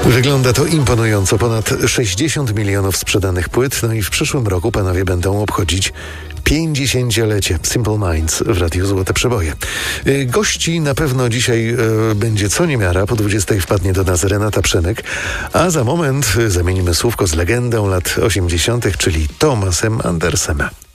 Wygląda to imponująco. Ponad 60 milionów sprzedanych płyt. No i w przyszłym roku panowie będą obchodzić 50-lecie Simple Minds w Radiu Złote Przeboje. Gości na pewno dzisiaj będzie co niemiara. Po 20 wpadnie do nas Renata Przenek, a za moment zamienimy słówko z legendą lat 80., czyli Thomasem Andersem.